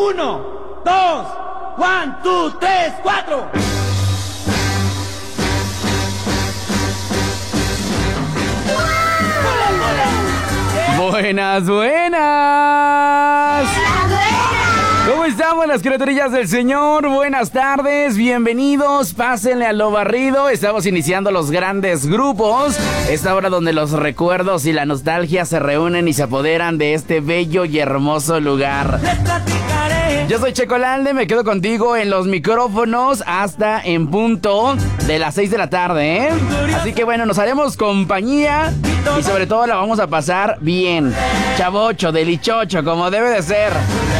1, 2, 1, 2, 3, 4. Buenas, buenas. ¿Cómo estamos las criaturillas del Señor? Buenas tardes, bienvenidos, pásenle a lo barrido. Estamos iniciando los grandes grupos. Esta hora donde los recuerdos y la nostalgia se reúnen y se apoderan de este bello y hermoso lugar. Yo soy Checolalde, me quedo contigo en los micrófonos hasta en punto de las 6 de la tarde, ¿eh? Así que bueno, nos haremos compañía y sobre todo la vamos a pasar bien. Chavocho, delichocho, como debe de ser.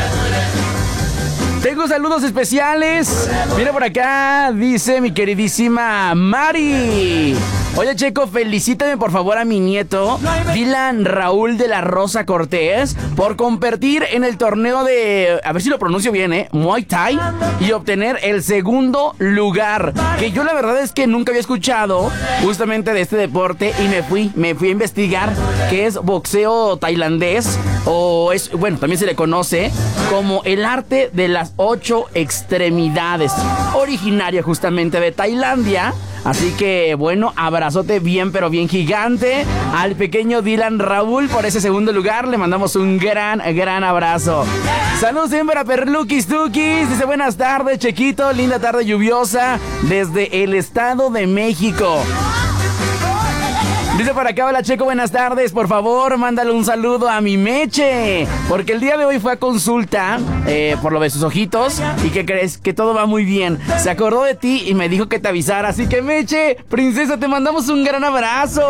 Tengo saludos especiales. Mira por acá, dice mi queridísima Mari. Oye, Checo, felicítame por favor a mi nieto Dylan Raúl de la Rosa Cortés por competir en el torneo de, a ver si lo pronuncio bien, Muay Thai, y obtener el segundo lugar, que yo la verdad es que nunca había escuchado justamente de este deporte y me fui a investigar que es boxeo tailandés, o es, bueno, también se le conoce como el arte de las 8 extremidades, originaria justamente de Tailandia. Así que, bueno, abrazote bien, pero bien gigante al pequeño Dylan Raúl por ese segundo lugar. Le mandamos un gran abrazo. Saludos siempre a Perluquis Tuquis. Dice, buenas tardes, Chequito. Linda tarde lluviosa desde el Estado de México. Dice por acá, hola Checo, buenas tardes. Por favor, mándale un saludo a mi Meche, porque el día de hoy fue a consulta por lo de sus ojitos. ¿Y qué crees? Que todo va muy bien. Se acordó de ti y me dijo que te avisara. Así que Meche, princesa, te mandamos un gran abrazo.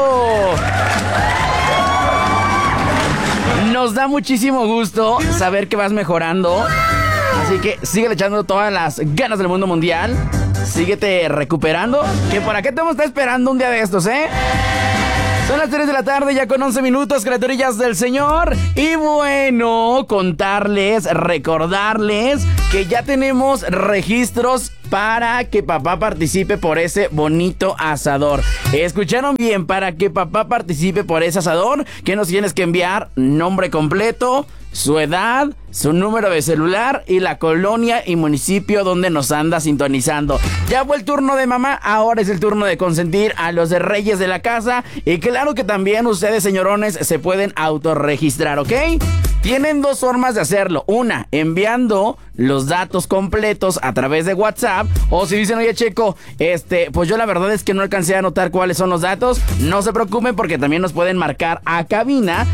Nos da muchísimo gusto saber que vas mejorando. Así que sigue echando todas las ganas del mundo mundial. Síguete recuperando, que por acá te vamos a estar esperando un día de estos, ¿eh? Son las 3 de la tarde, ya con 11 minutos, criaturillas del Señor. Y bueno, contarles, recordarles que ya tenemos registros para que papá participe por ese bonito asador. ¿Escucharon bien? Para que papá participe por ese asador, ¿qué nos tienes que enviar? Nombre completo, su edad, su número de celular y la colonia y municipio donde nos anda sintonizando. Ya fue el turno de mamá, ahora es el turno de consentir a los reyes de la casa. Y claro que también ustedes, señorones, se pueden autorregistrar, ¿ok? Tienen dos formas de hacerlo. Una, enviando los datos completos a través de WhatsApp. O si dicen, oye Checo, pues yo la verdad es que no alcancé a anotar cuáles son los datos. No se preocupen, porque también nos pueden marcar a cabina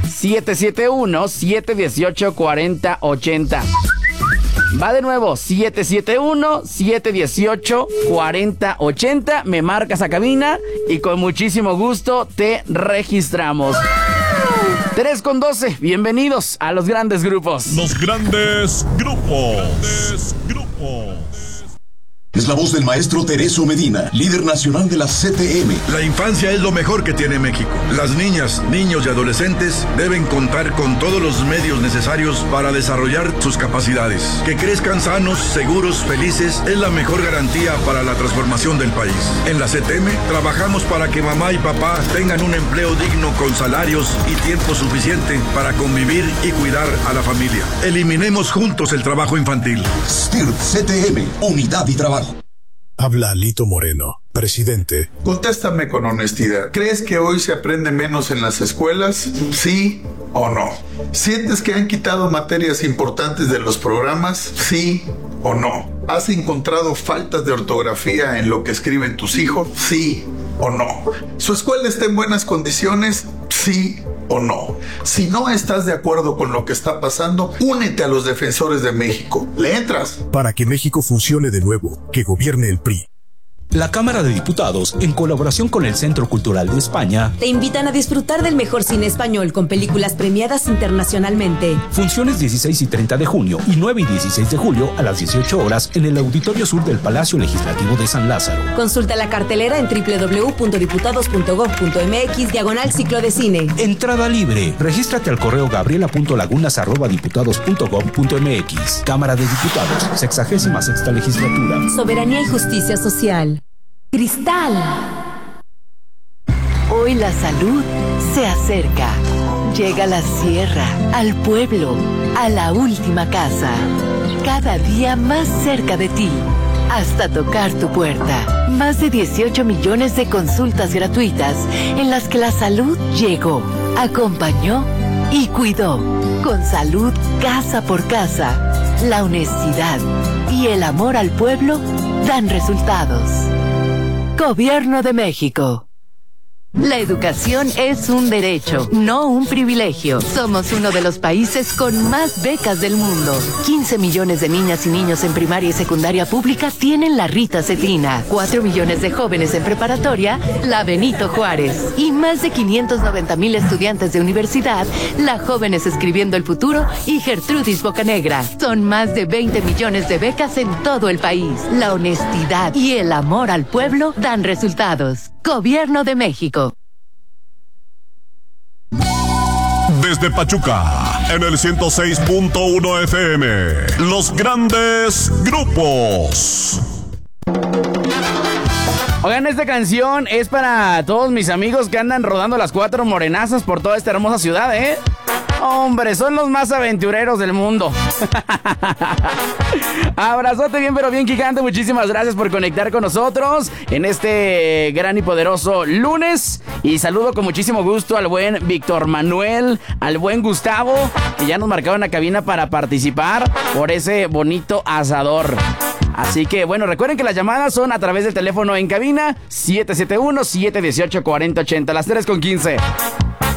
771-718-4080. Va de nuevo, 771-718-4080. Me marcas a cabina y con muchísimo gusto te registramos. 3:12, bienvenidos a los grandes grupos. Los grandes grupos. Es la voz del maestro Tereso Medina, líder nacional de la CTM. La infancia es lo mejor que tiene México. Las niñas, niños y adolescentes deben contar con todos los medios necesarios para desarrollar sus capacidades. Que crezcan sanos, seguros, felices es la mejor garantía para la transformación del país. En la CTM trabajamos para que mamá y papá tengan un empleo digno con salarios y tiempo suficiente para convivir y cuidar a la familia. Eliminemos juntos el trabajo infantil. STIRT CTM, unidad y trabajo. Habla Alito Moreno, presidente. Contéstame con honestidad. ¿Crees que hoy se aprende menos en las escuelas? ¿Sí o no? ¿Sientes que han quitado materias importantes de los programas? ¿Sí o no? ¿Has encontrado faltas de ortografía en lo que escriben tus hijos? ¿Sí o no? ¿Su escuela está en buenas condiciones? ¿Sí o no? Si no estás de acuerdo con lo que está pasando, únete a los defensores de México. ¿Le entras? Para que México funcione de nuevo, que gobierne el PRI. La Cámara de Diputados, en colaboración con el Centro Cultural de España, te invitan a disfrutar del mejor cine español con películas premiadas internacionalmente. Funciones 16 y 30 de junio y 9 y 16 de julio a las 18 horas en el Auditorio Sur del Palacio Legislativo de San Lázaro. Consulta la cartelera en www.diputados.gov.mx/ciclo de cine. Entrada libre. Regístrate al correo gabriela.lagunas@diputados.gov.mx. Cámara de Diputados, 66ª Legislatura. Soberanía y justicia social. Cristal. Hoy la salud se acerca. Llega a la sierra, al pueblo, a la última casa. cada día más cerca de ti, hasta tocar tu puerta. Más de 18 millones de consultas gratuitas en las que la salud llegó, acompañó y cuidó. Con salud casa por casa, la honestidad y el amor al pueblo dan resultados. Gobierno de México. La educación es un derecho, no un privilegio. Somos uno de los países con más becas del mundo. 15 millones de niñas y niños en primaria y secundaria pública tienen la Rita Cetina. 4 millones de jóvenes en preparatoria, la Benito Juárez. Y más de 590,000 estudiantes de universidad, la Jóvenes Escribiendo el Futuro y Gertrudis Bocanegra. Son más de 20 millones de becas en todo el país. La honestidad y el amor al pueblo dan resultados. Gobierno de México. Desde Pachuca, en el 106.1 FM, los grandes grupos. Oigan, esta canción es para todos mis amigos que andan rodando las 4 morenazas por toda esta hermosa ciudad, ¿eh? Hombre, son los más aventureros del mundo. Abrazote bien, pero bien gigante. Muchísimas gracias por conectar con nosotros en este gran y poderoso lunes. Y saludo con muchísimo gusto al buen Víctor Manuel, al buen Gustavo, que ya nos marcaron la cabina para participar por ese bonito asador. Así que, bueno, recuerden que las llamadas son a través del teléfono en cabina 771-718-4080, las 3:15.